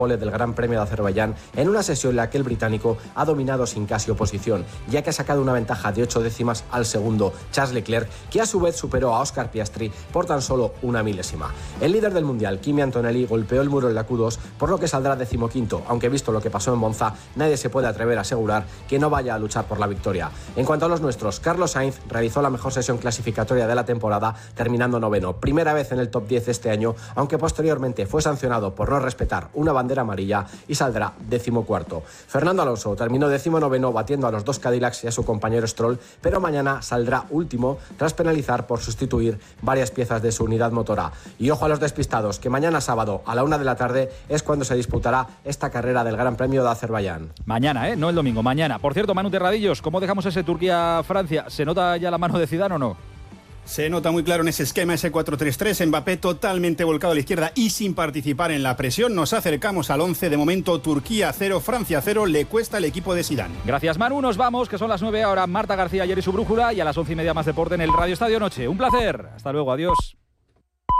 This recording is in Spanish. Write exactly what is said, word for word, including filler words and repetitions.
pole del Gran Premio de Azerbaiyán en una sesión en la que el británico ha dominado sin casi oposición, ya que ha sacado una ventaja de ocho décimas al segundo Charles Leclerc, que a su vez superó a Oscar Piastri por tan solo una milésima. El líder del Mundial, Kimi Antonelli, golpeó el muro en la Q dos, por lo que saldrá decimoquinto, aunque visto lo que pasó en Monza, nadie se puede atrever a asegurar que no vaya a luchar por la victoria. En cuanto a los nuestros, Carlos Sainz realizó la mejor sesión clasificatoria de la temporada, terminando noveno, primera vez en el top diez este año, aunque posteriormente fue sancionado por no respetar una bandera amarilla y saldrá decimocuarto. Fernando Alonso terminó decimonoveno, batiendo a los dos Cadillacs y a su compañero Stroll, pero mañana saldrá último tras penalizar por sustituir varias piezas de su unidad motora. Y ojo a los despistados, que mañana sábado a la una de la tarde es cuando se disputará esta carrera del Gran Premio de Azerbaiyán. Mañana, ¿eh? No el domingo, mañana. Por cierto, Manu Terradillos, ¿cómo dejamos ese Turquía-Francia? ¿Se nota ya la mano de Zidane o no? Se nota muy claro en ese esquema, ese cuatro tres tres, Mbappé totalmente volcado a la izquierda y sin participar en la presión. Nos acercamos al once, de momento Turquía cero, Francia cero, le cuesta al equipo de Zidane. Gracias, Manu, nos vamos, que son las nueve ahora. Marta García, ayer y su brújula, y a las once y media más deporte en el Radio Estadio Noche. Un placer, hasta luego, adiós.